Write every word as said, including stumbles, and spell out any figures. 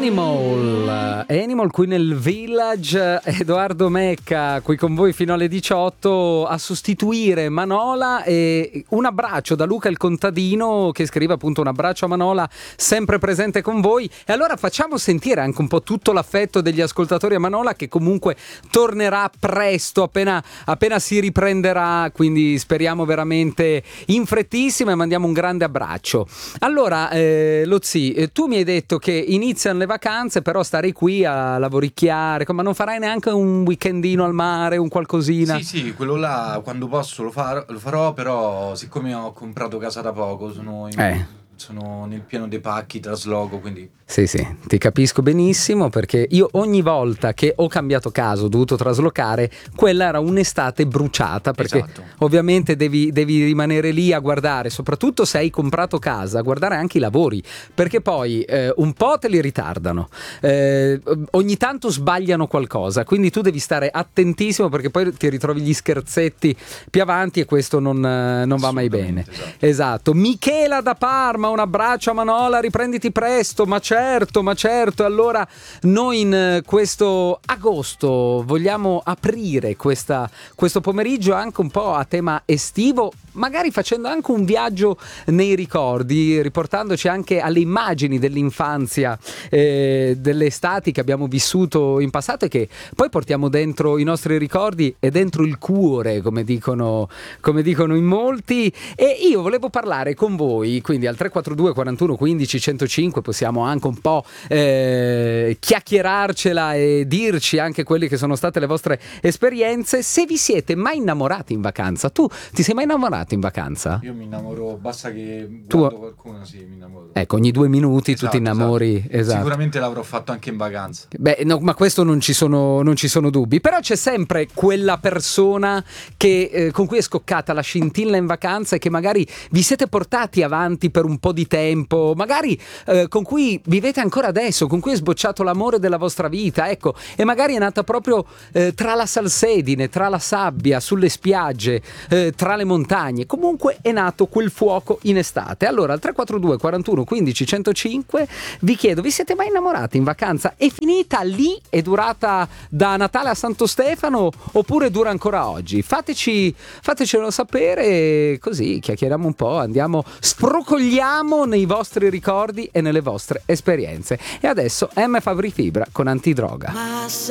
Animal, Animal qui nel Village, Edoardo Mecca qui con voi fino alle diciotto a sostituire Manola, e un abbraccio da Luca il contadino che scrive appunto un abbraccio a Manola sempre presente con voi. E allora facciamo sentire anche un po' tutto l'affetto degli ascoltatori a Manola, che comunque tornerà presto appena, appena si riprenderà, quindi speriamo veramente in frettissimo, e mandiamo un grande abbraccio. Allora eh, Lozzi, eh, tu mi hai detto che iniziano le vacanze, però starei qui a lavoricchiare, ma non farai neanche un weekendino al mare, un qualcosina? Sì, sì, quello là quando posso lo, far- lo farò, però siccome ho comprato casa da poco, sono, in- Eh. sono nel pieno dei pacchi, trasloco, quindi... Sì, sì, ti capisco benissimo, perché io ogni volta che ho cambiato casa, ho dovuto traslocare, quella era un'estate bruciata, perché Esatto. ovviamente devi, devi rimanere lì a guardare, soprattutto se hai comprato casa, a guardare anche i lavori, perché poi eh, un po' te li ritardano, eh, ogni tanto sbagliano qualcosa, quindi tu devi stare attentissimo, perché poi ti ritrovi gli scherzetti più avanti e questo non, non va mai bene. Esatto. Esatto. Michela da Parma, un abbraccio a Manola, riprenditi presto, ma certo, ma certo. Allora noi in questo agosto vogliamo aprire questa, questo pomeriggio anche un po' a tema estivo, magari facendo anche un viaggio nei ricordi, riportandoci anche alle immagini dell'infanzia, eh, delle estati che abbiamo vissuto in passato e che poi portiamo dentro i nostri ricordi e dentro il cuore, come dicono, come dicono in molti. E io volevo parlare con voi, quindi al tre quattro due quarantuno quindici centocinque possiamo anche un po' eh, chiacchierarcela e dirci anche quelle che sono state le vostre esperienze. Se vi siete mai innamorati in vacanza, tu ti sei mai innamorato in vacanza? Io mi innamoro, basta che Tu- guardo qualcuno, sì, mi innamoro. Ecco, ogni due minuti Esatto, tu ti innamori. esatto. Esatto. Sicuramente l'avrò fatto anche in vacanza. Beh, no, ma questo non ci sono, non ci sono dubbi. Però c'è sempre quella persona che, eh, con cui è scoccata la scintilla in vacanza e che magari vi siete portati avanti per un po' di tempo, magari eh, con cui vivete ancora adesso, con cui è sbocciato l'amore della vostra vita, ecco, e magari è nata proprio eh, tra la salsedine, tra la sabbia, sulle spiagge, eh, tra le montagne. Comunque è nato quel fuoco in estate. Allora al tre quattro due quarantuno quindici centocinque vi chiedo: vi siete mai innamorati in vacanza? È finita lì? È durata da Natale a Santo Stefano oppure dura ancora oggi? Fateci, fatecelo sapere, così chiacchieriamo un po', andiamo, sprocogliamo nei vostri ricordi e nelle vostre esperienze. E adesso M Fabri Fibra con Antidroga.